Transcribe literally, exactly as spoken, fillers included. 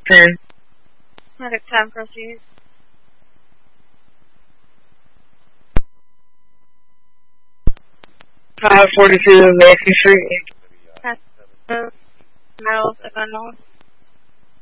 ten. Okay, time proceed. five forty-two American Street. Miles, if unknown.